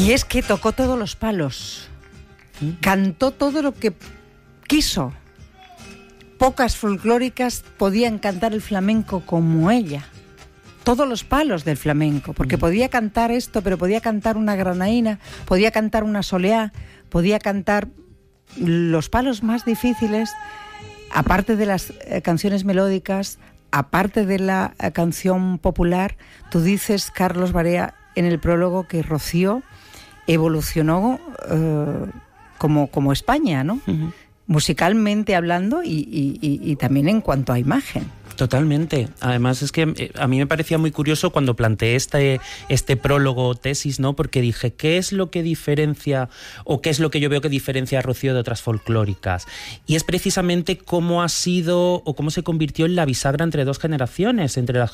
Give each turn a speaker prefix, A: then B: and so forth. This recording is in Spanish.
A: Y es que tocó todos los palos, cantó todo lo que quiso. Pocas folclóricas podían cantar el flamenco como ella. Todos los palos del flamenco, porque podía cantar esto, pero podía cantar una granaína, podía cantar una soleá, podía cantar los palos más difíciles, aparte de las canciones melódicas, aparte de la canción popular. Tú dices, Carlos Barea, en el prólogo, que Rocío evolucionó como España, ¿no? Uh-huh. Musicalmente hablando y también en cuanto a imagen.
B: Totalmente. Además es que a mí me parecía muy curioso cuando planteé este prólogo tesis, ¿no? Porque dije, ¿qué es lo que diferencia o qué es lo que yo veo que diferencia a Rocío de otras folclóricas? Y es precisamente cómo ha sido o cómo se convirtió en la bisagra entre dos generaciones, entre las